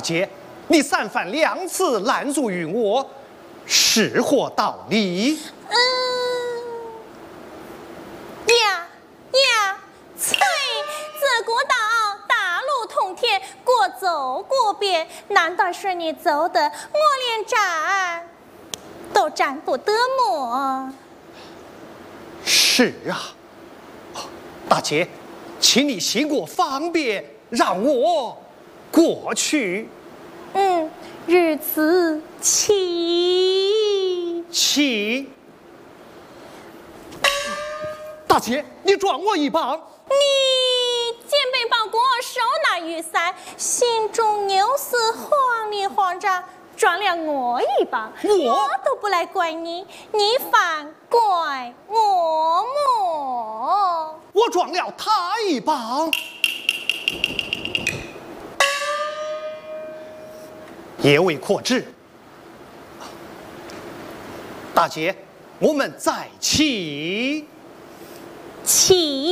姐，你三番两次拦阻于我，是或道理？ 翠，自古道大路通天，过走过别，难道是你走的，我连站都站不得么？ 是啊，大姐，请你行我方便，让我过去。 如此起。 大姐，你撞我一棒。 你肩背包裹，手拿雨伞，心中有事慌里慌张，撞了我一棒，我都不来怪你，你反怪我么？ 我撞了他一棒，也未可知。大姐，我们再起。